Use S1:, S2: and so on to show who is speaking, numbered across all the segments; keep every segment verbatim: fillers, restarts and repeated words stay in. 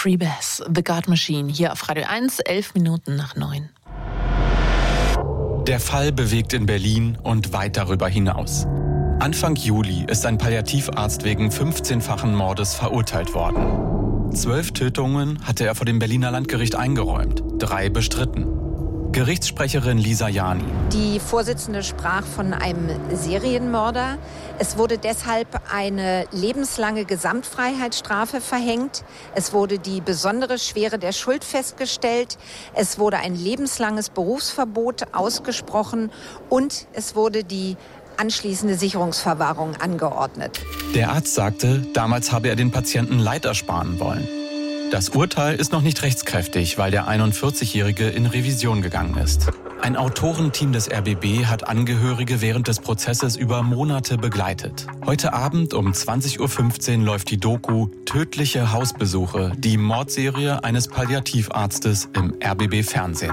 S1: Free Bass, The God Machine, hier auf Radio eins, elf Minuten nach neun.
S2: Der Fall bewegt in Berlin und weit darüber hinaus. Anfang Juli ist ein Palliativarzt wegen fünfzehnfachen Mordes verurteilt worden. Zwölf Tötungen hatte er vor dem Berliner Landgericht eingeräumt, drei bestritten. Gerichtssprecherin Lisa Jani.
S3: Die Vorsitzende sprach von einem Serienmörder. Es wurde deshalb eine lebenslange Gesamtfreiheitsstrafe verhängt. Es wurde die besondere Schwere der Schuld festgestellt. Es wurde ein lebenslanges Berufsverbot ausgesprochen und es wurde die anschließende Sicherungsverwahrung angeordnet.
S2: Der Arzt sagte, damals habe er den Patienten Leid ersparen wollen. Das Urteil ist noch nicht rechtskräftig, weil der einundvierzigjährige in Revision gegangen ist. Ein Autorenteam des R B B hat Angehörige während des Prozesses über Monate begleitet. Heute Abend um zwanzig Uhr fünfzehn läuft die Doku Tödliche Hausbesuche, die Mordserie eines Palliativarztes im R B B-Fernsehen.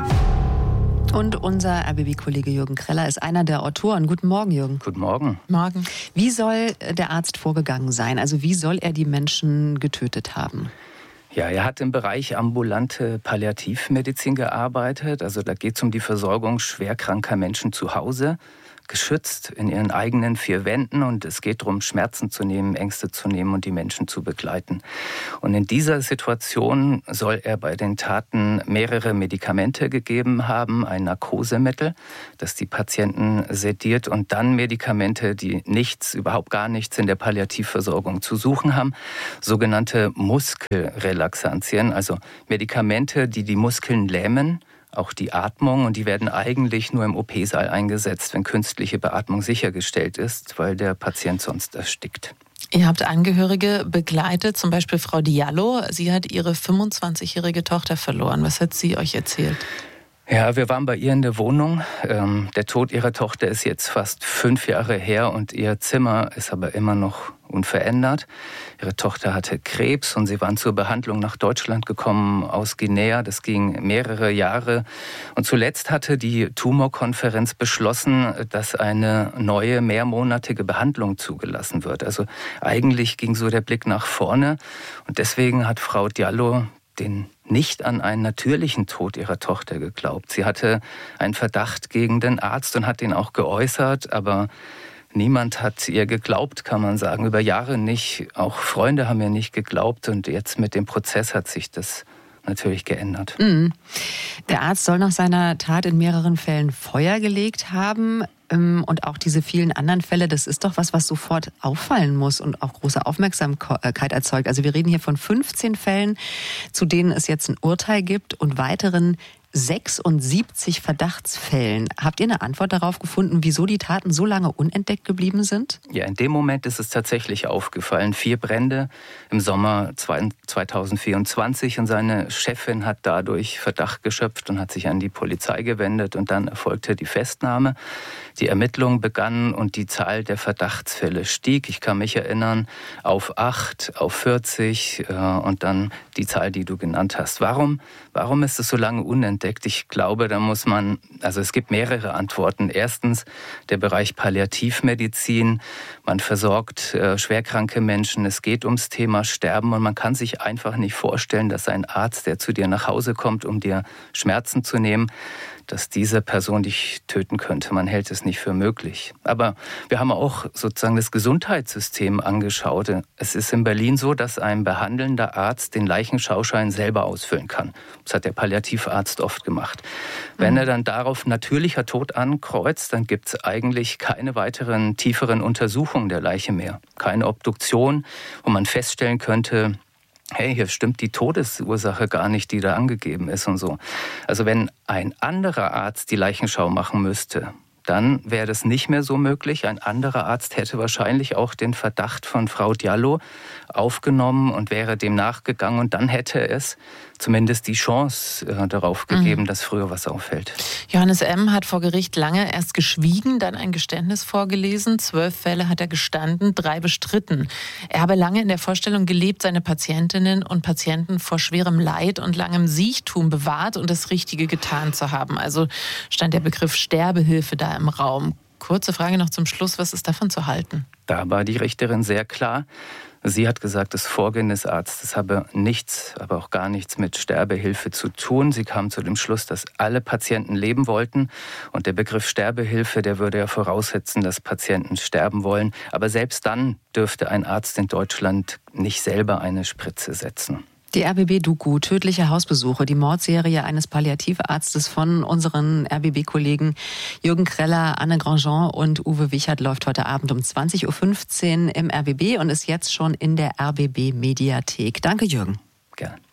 S4: Und unser R B B-Kollege Jürgen Kreller ist einer der Autoren. Guten Morgen, Jürgen.
S5: Guten Morgen.
S4: Morgen. Wie soll der Arzt vorgegangen sein? Also wie soll er die Menschen getötet haben?
S5: Ja, er hat im Bereich ambulante Palliativmedizin gearbeitet. Also da geht es um die Versorgung schwerkranker Menschen zu Hause, geschützt in ihren eigenen vier Wänden. Und es geht darum, Schmerzen zu nehmen, Ängste zu nehmen und die Menschen zu begleiten. Und in dieser Situation soll er bei den Taten mehrere Medikamente gegeben haben, ein Narkosemittel, das die Patienten sediert, und dann Medikamente, die nichts, überhaupt gar nichts in der Palliativversorgung zu suchen haben, sogenannte Muskelrelaxantien, also Medikamente, die die Muskeln lähmen, auch die Atmung, und die werden eigentlich nur im O P-Saal eingesetzt, wenn künstliche Beatmung sichergestellt ist, weil der Patient sonst erstickt.
S1: Ihr habt Angehörige begleitet, zum Beispiel Frau Diallo. Sie hat ihre fünfundzwanzigjährige Tochter verloren. Was hat sie euch erzählt?
S5: Ja, wir waren bei ihr in der Wohnung. Ähm, der Tod ihrer Tochter ist jetzt fast fünf Jahre her und ihr Zimmer ist aber immer noch unverändert. Ihre Tochter hatte Krebs und sie waren zur Behandlung nach Deutschland gekommen aus Guinea. Das ging mehrere Jahre. Und zuletzt hatte die Tumorkonferenz beschlossen, dass eine neue mehrmonatige Behandlung zugelassen wird. Also eigentlich ging so der Blick nach vorne. Und deswegen hat Frau Diallo den nicht an einen natürlichen Tod ihrer Tochter geglaubt. Sie hatte einen Verdacht gegen den Arzt und hat den auch geäußert, aber niemand hat ihr geglaubt, kann man sagen. Über Jahre nicht. Auch Freunde haben ihr nicht geglaubt. Und jetzt mit dem Prozess hat sich das natürlich geändert.
S4: Mhm. Der Arzt soll nach seiner Tat in mehreren Fällen Feuer gelegt haben. Und auch diese vielen anderen Fälle, das ist doch was, was sofort auffallen muss und auch große Aufmerksamkeit erzeugt. Also wir reden hier von fünfzehn Fällen, zu denen es jetzt ein Urteil gibt, und weiteren sechsundsiebzig Verdachtsfällen. Habt ihr eine Antwort darauf gefunden, wieso die Taten so lange unentdeckt geblieben sind?
S5: Ja, in dem Moment ist es tatsächlich aufgefallen. Vier Brände im Sommer zweitausendvierundzwanzig, und seine Chefin hat dadurch Verdacht geschöpft und hat sich an die Polizei gewendet, und dann erfolgte die Festnahme. Die Ermittlungen begannen und die Zahl der Verdachtsfälle stieg. Ich kann mich erinnern, auf acht, auf vierzig äh, und dann die Zahl, die du genannt hast. Warum, warum ist es so lange unentdeckt? Ich glaube, da muss man, also es gibt mehrere Antworten. Erstens der Bereich Palliativmedizin. Man versorgt äh, schwerkranke Menschen. Es geht ums Thema Sterben, und man kann sich einfach nicht vorstellen, dass ein Arzt, der zu dir nach Hause kommt, um dir Schmerzen zu nehmen, dass diese Person dich töten könnte. Man hält es nicht für möglich. Aber wir haben auch sozusagen das Gesundheitssystem angeschaut. Es ist in Berlin so, dass ein behandelnder Arzt den Leichenschauschein selber ausfüllen kann. Das hat der Palliativarzt oft gemacht. Wenn er dann darauf natürlicher Tod ankreuzt, dann gibt es eigentlich keine weiteren tieferen Untersuchungen der Leiche mehr. Keine Obduktion, wo man feststellen könnte, hey, hier stimmt die Todesursache gar nicht, die da angegeben ist und so. Also wenn ein anderer Arzt die Leichenschau machen müsste, dann wäre das nicht mehr so möglich. Ein anderer Arzt hätte wahrscheinlich auch den Verdacht von Frau Diallo aufgenommen und wäre dem nachgegangen. Und dann hätte es zumindest die Chance äh, darauf gegeben, mhm. dass früher was auffällt.
S1: Johannes M. hat vor Gericht lange erst geschwiegen, dann ein Geständnis vorgelesen. Zwölf Fälle hat er gestanden, drei bestritten. Er habe lange in der Vorstellung gelebt, seine Patientinnen und Patienten vor schwerem Leid und langem Siechtum bewahrt und das Richtige getan zu haben. Also stand der Begriff Sterbehilfe da im Raum. Kurze Frage noch zum Schluss, was ist davon zu halten?
S5: Da war die Richterin sehr klar. Sie hat gesagt, das Vorgehen des Arztes habe nichts, aber auch gar nichts mit Sterbehilfe zu tun. Sie kam zu dem Schluss, dass alle Patienten leben wollten. Und der Begriff Sterbehilfe, der würde ja voraussetzen, dass Patienten sterben wollen. Aber selbst dann dürfte ein Arzt in Deutschland nicht selber eine Spritze setzen.
S4: Die R B B-Doku Tödliche Hausbesuche, die Mordserie eines Palliativarztes von unseren R B B-Kollegen Jürgen Kreller, Anne Grandjean und Uwe Wichert läuft heute Abend um zwanzig Uhr fünfzehn im R B B und ist jetzt schon in der R B B-Mediathek. Danke, Jürgen.
S5: Gerne.